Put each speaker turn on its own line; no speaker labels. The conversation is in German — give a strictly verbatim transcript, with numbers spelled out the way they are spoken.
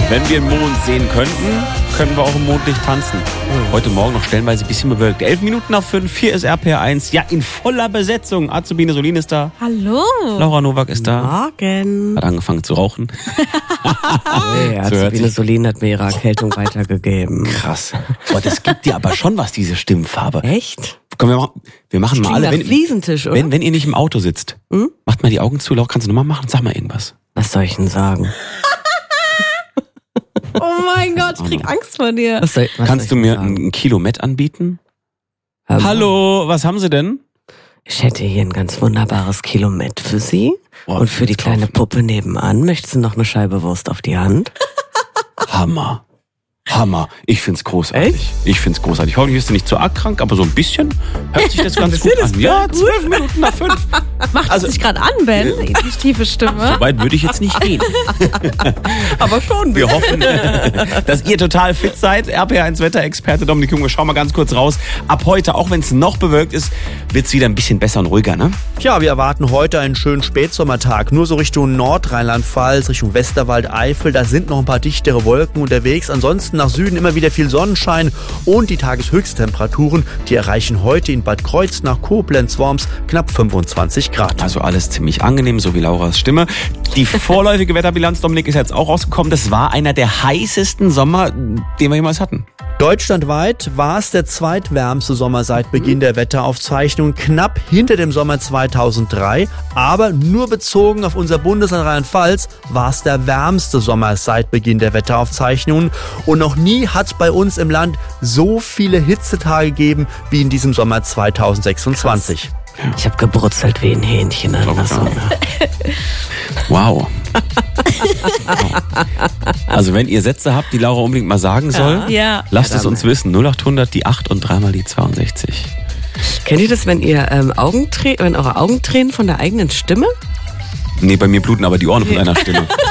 Wenn wir den Mond sehen könnten, können wir auch im Mondlicht tanzen. Heute Morgen noch stellenweise ein bisschen bewölkt. Elf Minuten nach fünf, hier ist R P R eins. Ja, in voller Besetzung. Azubine Solin ist da.
Hallo.
Laura Nowak ist da.
Morgen.
Hat angefangen zu rauchen.
Hey, Azubine Solin hat mir ihre Erkältung weitergegeben.
Krass. Boah, das gibt dir aber schon was, diese Stimmfarbe.
Echt?
Komm, wir machen, wir machen mal alle.
Wenn, Fliesentisch, oder?
Wenn, wenn ihr nicht im Auto sitzt, hm? macht mal die Augen zu. Laura, kannst du nochmal machen? Sag mal irgendwas.
Was soll ich denn sagen?
Oh mein Gott, ich krieg Angst vor dir.
Was soll, was
Kannst du mir ein Kilo Met anbieten?
Hallo.
Hallo, was haben Sie denn?
Ich hätte hier ein ganz wunderbares Kilo Met für Sie.
Oh,
und für die kleine kaufen. Puppe nebenan möchtest du noch eine Scheibe Wurst auf die Hand?
Hammer. Hammer. Ich find's großartig. Echt? Ich find's großartig. Hoffentlich bist du nicht zu arg krank, aber so ein bisschen hört sich das ganz gut an. Ja, zwölf Minuten nach fünf.
Macht also, es sich gerade an, Ben? Die tiefe Stimme.
So weit würde ich jetzt nicht gehen.
Aber schon.
Wir hoffen, dass ihr total fit seid. R P R eins Wetterexperte Dominik Junge, schau mal ganz kurz raus. Ab heute, auch wenn es noch bewölkt ist, wird's wieder ein bisschen besser und ruhiger, ne?
Ja, wir erwarten heute einen schönen Spätsommertag. Nur so Richtung Nordrheinland-Pfalz, Richtung Westerwald, Eifel, da sind noch ein paar dichtere Wolken unterwegs. Ansonsten nach Süden immer wieder viel Sonnenschein und die Tageshöchsttemperaturen, die erreichen heute in Bad Kreuznach, Koblenz, Worms knapp fünfundzwanzig Grad.
Also alles ziemlich angenehm, so wie Lauras Stimme. Die vorläufige Wetterbilanz, Dominik, ist jetzt auch rausgekommen. Das war einer der heißesten Sommer, den wir jemals hatten.
Deutschlandweit war es der zweitwärmste Sommer seit Beginn der Wetteraufzeichnung, knapp hinter dem Sommer zweitausenddrei, aber nur bezogen auf unser Bundesland Rheinland-Pfalz war es der wärmste Sommer seit Beginn der Wetteraufzeichnungen und noch nie hat es bei uns im Land so viele Hitzetage gegeben wie in diesem Sommer zweitausendsechsundzwanzig.
Krass. Ich habe gebrutzelt wie ein Hähnchen an der Sonne.
Wow. Also wenn ihr Sätze habt, die Laura unbedingt mal sagen soll,
ja.
lasst
ja,
es uns wissen. null achthundert, die acht und dreimal die zweiundsechzig.
Kennt ihr das, wenn ihr ähm, Augenträ- wenn eure Augen tränen von der eigenen Stimme?
Nee, bei mir bluten aber die Ohren von einer Stimme.